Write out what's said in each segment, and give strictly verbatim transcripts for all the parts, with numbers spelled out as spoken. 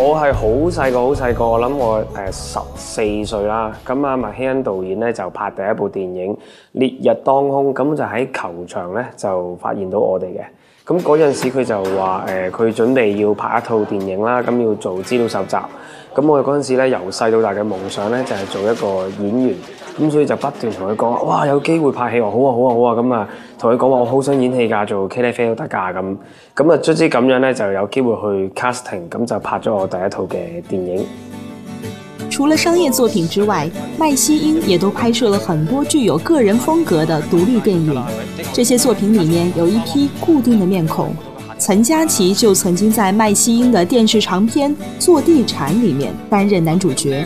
我係好細個，好細個，我諗我誒十四歲啦。咁啊，麥希恩導演咧就拍第一部電影《烈日當空》，咁就喺球場咧就發現到我哋嘅。咁嗰陣時佢就話誒，佢、呃、準備要拍一套電影啦，咁要做資料搜集。咁我哋嗰陣時咧由細到大嘅夢想咧就係、是、做一個演員，咁所以就不斷同佢講，哇有機會拍戲喎，好啊好啊好啊，咁啊同佢講話我好想演戲㗎，做茄喱啡都得㗎咁。咁啊卒之咁樣咧就有機會去 casting， 咁就拍咗我第一套嘅電影。 除了商業作品之外，麥希英也都拍攝了很多具有個人風格的獨立電影。這些作品裡面有一批固定的面孔，陳嘉琪就曾經在麥希英的電視長片《做地產》裡面擔任男主角。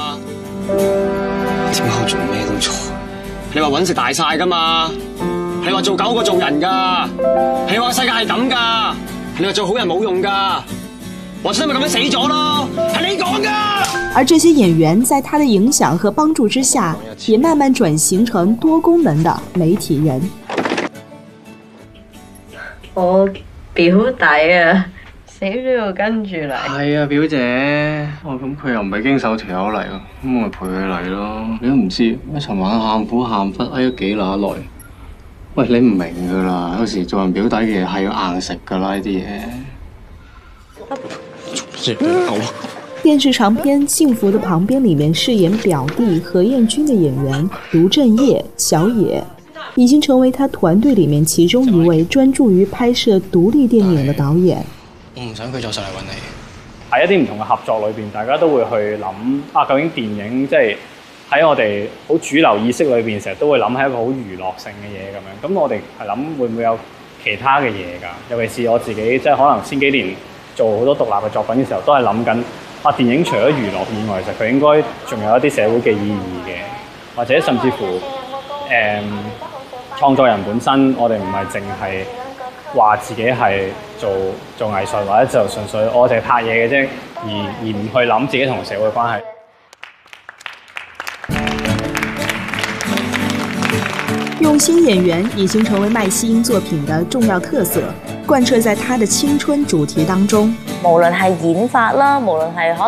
點解我做咩都錯？你話搵食大晒㗎嘛？你話做狗過做人㗎？你話世界係咁㗎？你話做好人冇用㗎？我真係咪咁樣死咗咯？係你講㗎！ 而這些演員在他的影響和幫助之下，也慢慢轉型成多功能的媒體人。 我表弟啊，死都要跟住嚟。 係啊，表姐。哦，咁佢又唔係經手條友嚟喎，咁我咪陪佢嚟咯。你都唔知，一尋晚喊苦喊忽哀咗幾乸耐。喂，你唔明㗎啦，有時做人表弟嘅嘢係要硬食㗎啦，呢啲嘢。 電視長片《幸福的旁邊》裡面飾演表弟何燕君的演員盧正業、小野，已經成為他團隊裡面其中一位專注於拍攝獨立電影的導演。 我唔想佢再上嚟揾你。 喺一啲唔同嘅合作裏邊，大家都會去諗啊，究竟電影即係喺我哋好主流意識裏邊，成日都會諗係一個好娛樂性嘅嘢咁樣。咁我哋係諗會唔會有其他嘅嘢㗎？尤其是我自己，即係可能先幾年做好多獨立嘅作品嘅時候，都係諗緊啊，電影除咗娛樂以外，其實佢應該仲有一啲社會嘅意義嘅，或者甚至乎誒、嗯、創作人本身，我哋唔係淨係話自己係做做藝術，或者就純粹我哋拍嘢嘅啫，而而唔去諗自己同社會關係。 用心演員已經成為麥希英作品的重要特色，貫徹在他的青春主題當中。 無論係演法啦，無論係可